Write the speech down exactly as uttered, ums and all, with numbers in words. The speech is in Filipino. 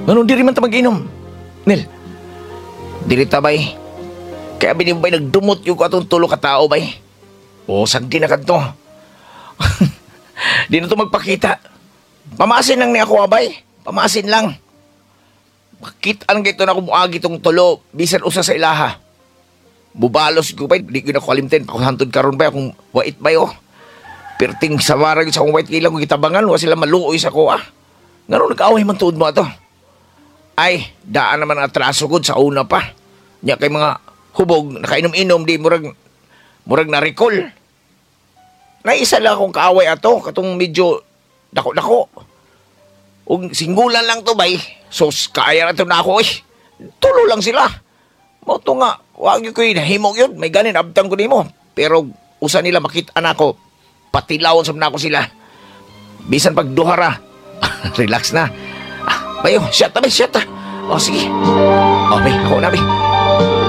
Ganun diri man ta mag-inom. Nel, dili ta bay. Kaya binibay nagdumot yung atong tulo ka tao bay. O sagdi na kadto. Di na to magpakita. Pamasin lang ni ako abay. Pamasin lang. Makitaan gito na kumuagi tong tulo. Bisan usa sa ilaha. Bubalos ko bay. Di ko na kalimtin. Pakuhantod karon bay akong wait bay oh. Perting sa warag sa akong wait kilang kong kitabangan. Wa sila maluoy sa ko ah. Ngayon nag-away man tuod mo ato. Ay, daan naman ang atraso ko sa una pa. Nya kay mga hubog, nakainom-inom, di murag, murag na-recall. Naisa lang akong kaaway ato, katong medyo dako-dako. Ug singgulan lang to bay, sos kaya na to na ako eh. Tulo lang sila. Mo to nga, wag yung ko'y nahimog yun, may ganin, abtang ko nimo. Pero usa nila makita na ako, patilawon sa na ako sila. Bisan pagduhara, relax na. Ah, bayo, shut na bay, shut na. O sige. O bay, ako na bay.